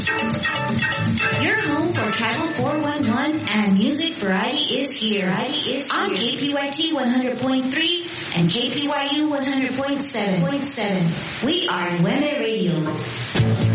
Your home for Tribal 411 and music variety is here. On KPYT 100.3 and KPYU 100.7. We are Nueve Radio.